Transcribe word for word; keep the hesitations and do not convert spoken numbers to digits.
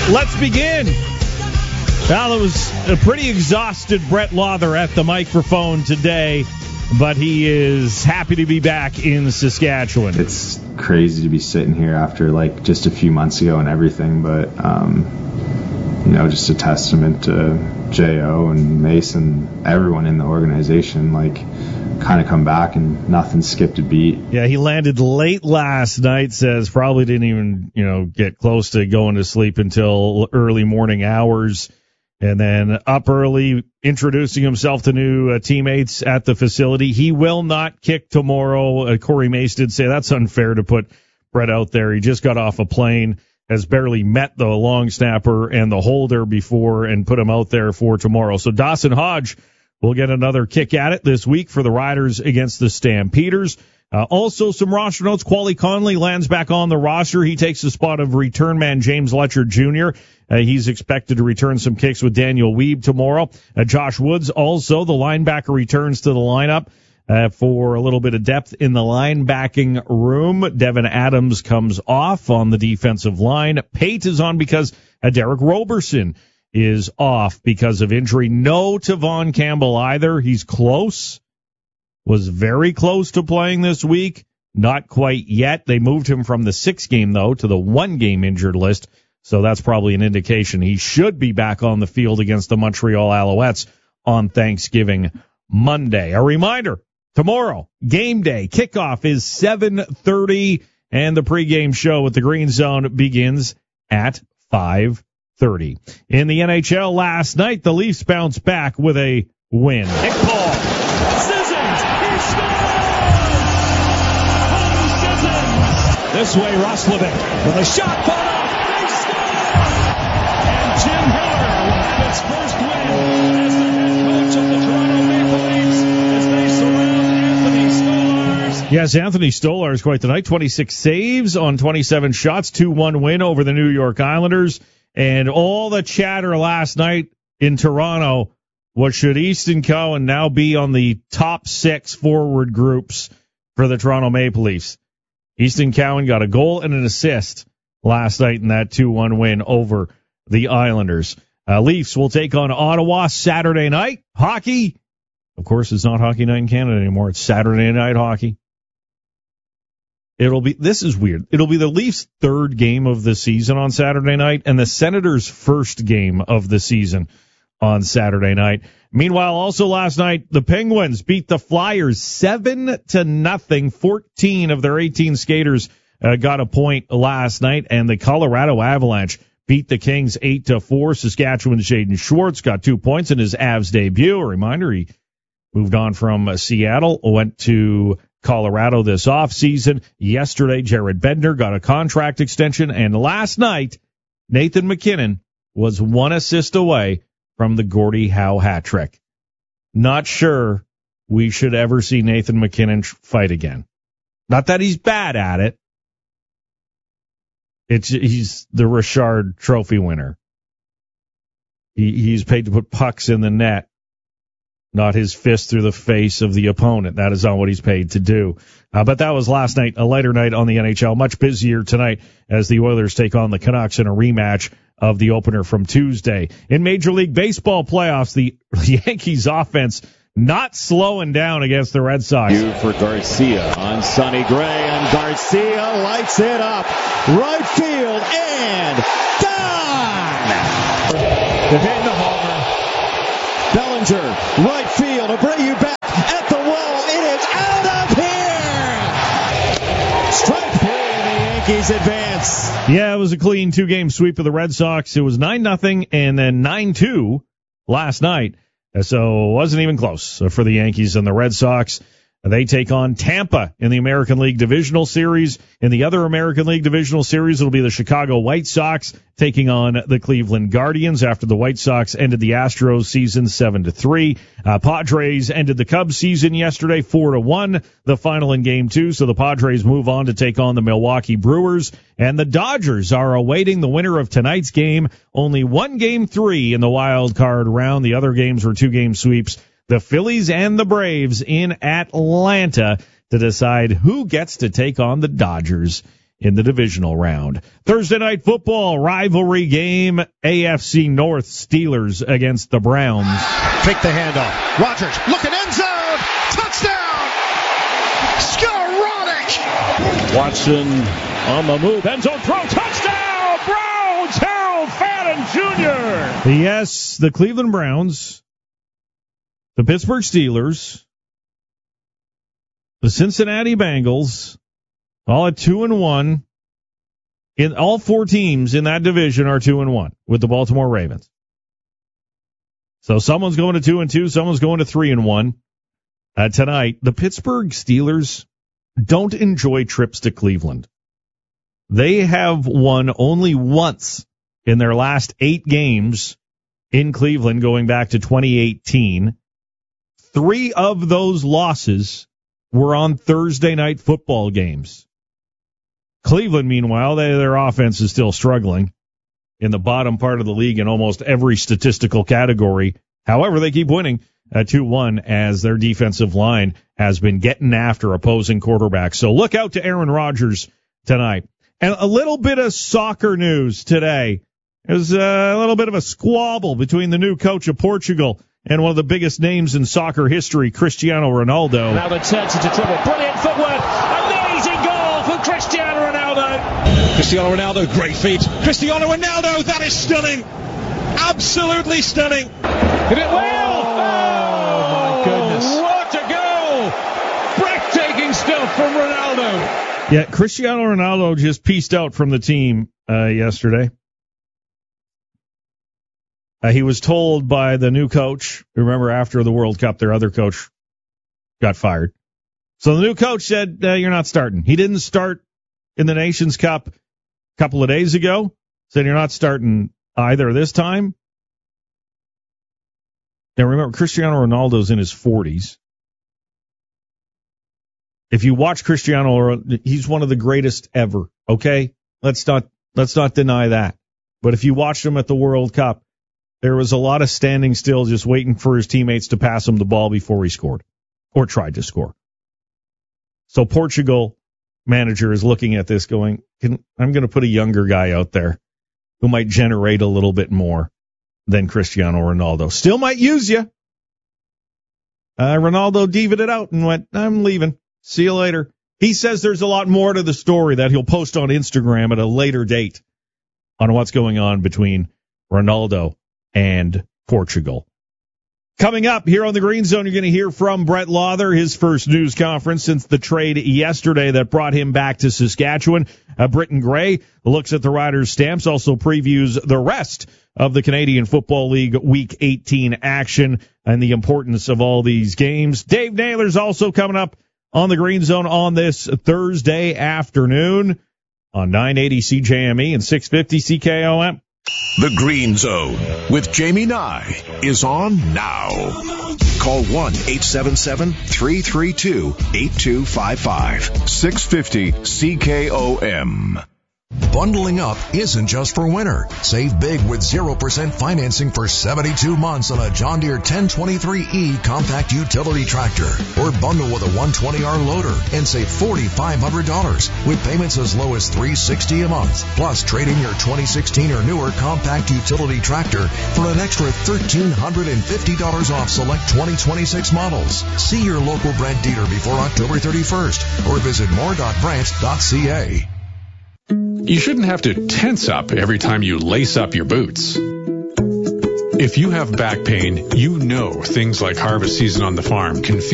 Let's begin. Well, it was a pretty exhausted Brett Lawther at the microphone today, but he is happy to be back in Saskatchewan. It's crazy to be sitting here after like just a few months ago and everything, but um, you know, just a testament to J O and Mason, everyone in the organization, like kind of come back and nothing skipped a beat. Yeah, he landed late last night, says probably didn't even, you know, get close to going to sleep until early morning hours. And then up early, introducing himself to new uh, teammates at the facility. He will not kick tomorrow. Uh, Corey Mace did say that's unfair to put Brett out there. He just got off a plane, has barely met the long snapper and the holder before, and put him out there for tomorrow. So Dawson Hodge will get another kick at it this week for the Riders against the Stampeders. Uh, also, some roster notes. Quali Conley lands back on the roster. He takes the spot of return man James Letcher Junior Uh, he's expected to return some kicks with Daniel Weeb tomorrow. Uh, Josh Woods also, the linebacker, returns to the lineup uh, for a little bit of depth in the linebacking room. Devin Adams comes off on the defensive line. Pate is on because uh, Derek Roberson is off because of injury. No Tavon Campbell either. He's close. Was very close to playing this week. Not quite yet. They moved him from the six-game, though, to the one-game injured list. So that's probably an indication he should be back on the field against the Montreal Alouettes on Thanksgiving Monday. A reminder, tomorrow, game day, kickoff is seven thirty, and the pregame show with the Green Zone begins at five thirty. In the N H L last night, the Leafs bounced back with a win. Nick Paul. Sissons. He scores! Cole Sissons. This way, Roslovic with a shot put off. They score! And Jim Miller will have its first win as the head coach of the Toronto Maple Leafs as they surround Anthony Stolarz. Yes, Anthony Stolarz quite the night. twenty-six saves on twenty-seven shots. two one win over the New York Islanders. And all the chatter last night in Toronto was, should Easton Cowan now be on the top six forward groups for the Toronto Maple Leafs? Easton Cowan got a goal and an assist last night in that two one win over the Islanders. Uh, Leafs will take on Ottawa Saturday night. Hockey, of course, it's not Hockey Night in Canada anymore. It's Saturday night hockey. It'll be, this is weird. It'll be the Leafs' third game of the season on Saturday night and the Senators' first game of the season on Saturday night. Meanwhile, also last night, the Penguins beat the Flyers seven to nothing. fourteen of their eighteen skaters uh, got a point last night, and the Colorado Avalanche beat the Kings eight to four. Saskatchewan's Jaden Schwartz got two points in his Avs debut. A reminder, he moved on from uh, Seattle, went to Colorado this offseason. Yesterday, Jared Bednar got a contract extension, and last night, Nathan MacKinnon was one assist away from the Gordie Howe hat trick. Not sure we should ever see Nathan MacKinnon fight again. Not that he's bad at it. It's he's the Richard Trophy winner. He, he's paid to put pucks in the net, not his fist through the face of the opponent. That is not what he's paid to do. Uh, but that was last night, a lighter night on the N H L. Much busier tonight as the Oilers take on the Canucks in a rematch of the opener from Tuesday. In Major League Baseball playoffs, the Yankees offense not slowing down against the Red Sox. You for Garcia on Sonny Gray, and Garcia lights it up. Right field and gone! They're hitting the homer. Bellinger, right field, to bring you back at the wall. It is out of here! Strike three, and the Yankees advance. Yeah, it was a clean two-game sweep of the Red Sox. It was nine nothing and then nine two last night. So it wasn't even close for the Yankees and the Red Sox. They take on Tampa in the American League Divisional Series. In the other American League Divisional Series, it'll be the Chicago White Sox taking on the Cleveland Guardians after the White Sox ended the Astros season seven to three. Uh, Padres ended the Cubs season yesterday four to one, the final in game two. So the Padres move on to take on the Milwaukee Brewers, and the Dodgers are awaiting the winner of tonight's game. Only one game three in the wild card round. The other games were two game sweeps. The Phillies and the Braves in Atlanta to decide who gets to take on the Dodgers in the divisional round. Thursday night football, rivalry game, A F C North Steelers against the Browns. Fake the handoff. Rodgers looking end zone. Touchdown. Skowronek. Watson on the move. End zone throw. Touchdown. Browns. Harold Fadden Junior Yes, the Cleveland Browns, the Pittsburgh Steelers, the Cincinnati Bengals, all at two and one. In all four teams in that division are two and one with the Baltimore Ravens. So someone's going to two and two, someone's going to three and one. Uh, tonight, the Pittsburgh Steelers don't enjoy trips to Cleveland. They have won only once in their last eight games in Cleveland going back to twenty eighteen. Three of those losses were on Thursday night football games. Cleveland, meanwhile, they, their offense is still struggling in the bottom part of the league in almost every statistical category. However, they keep winning at two one as their defensive line has been getting after opposing quarterbacks. So look out to Aaron Rodgers tonight. And a little bit of soccer news today. There's a little bit of a squabble between the new coach of Portugal and one of the biggest names in soccer history, Cristiano Ronaldo. Now the turns into trouble. Brilliant footwork. Amazing goal for Cristiano Ronaldo. Cristiano Ronaldo, great feet. Cristiano Ronaldo, that is stunning. Absolutely stunning. Hit it well. Oh, my goodness. What a goal. Breathtaking stuff from Ronaldo. Yeah, Cristiano Ronaldo just pieced out from the team uh, yesterday. Uh, he was told by the new coach, remember after the World Cup, their other coach got fired. So the new coach said, uh, you're not starting. He didn't start in the Nations Cup a couple of days ago. Said you're not starting either this time. Now remember, Cristiano Ronaldo's in his forties. If you watch Cristiano, he's one of the greatest ever, okay? Let's not, let's not deny that. But if you watched him at the World Cup, there was a lot of standing still just waiting for his teammates to pass him the ball before he scored or tried to score. So Portugal manager is looking at this going, Can, I'm going to put a younger guy out there who might generate a little bit more than Cristiano Ronaldo. Still might use you. Uh, Ronaldo divvied it out and went, I'm leaving. See you later. He says there's a lot more to the story that he'll post on Instagram at a later date on what's going on between Ronaldo and Portugal. Coming up here on the Green Zone, you're going to hear from Brett Lawther, his first news conference since the trade yesterday that brought him back to Saskatchewan. Uh, Britton Gray looks at the Riders' stamps, also previews the rest of the Canadian Football League Week eighteen action and the importance of all these games. Dave Naylor's also coming up on the Green Zone on this Thursday afternoon on nine eighty C J M E and six fifty C K O M. The Green Zone with Jamie Nye is on now. Call one eight seven seven, three three two, eight two five five. six fifty C K O M. Bundling up isn't just for winter. Save big with zero percent financing for seventy-two months on a John Deere ten twenty-three E compact utility tractor. Or bundle with a one twenty R loader and save four thousand five hundred dollars with payments as low as three hundred sixty dollars a month. Plus, trade in your twenty sixteen or newer compact utility tractor for an extra one thousand three hundred fifty dollars off select twenty twenty-six models. See your local Brent dealer before October thirty-first or visit more dot brant dot c a. You shouldn't have to tense up every time you lace up your boots. If you have back pain, you know things like harvest season on the farm can feel